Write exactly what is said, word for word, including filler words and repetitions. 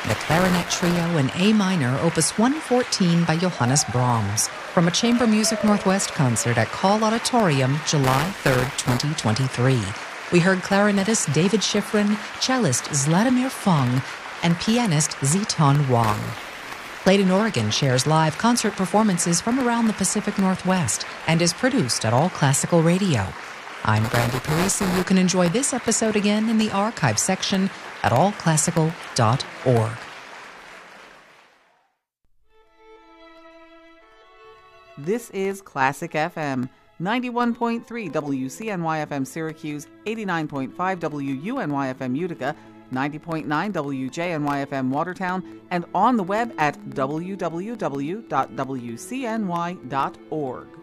the Clarinet Trio in A minor, opus one fourteen by Johannes Brahms, from a Chamber Music Northwest concert at Call Auditorium, July third, twenty twenty-three. We heard clarinetist David Schifrin, cellist Zladimir Fong, and pianist Ziton Wang. Played in Oregon shares live concert performances from around the Pacific Northwest and is produced at All Classical Radio. I'm Brandy Parisi. You can enjoy this episode again in the archive section at all classical dot org. This is Classic F M, ninety-one point three W C N Y F M Syracuse, eighty-nine point five W U N Y F M Utica, ninety point nine W J N Y F M Watertown, and on the web at w w w dot w c n y dot org.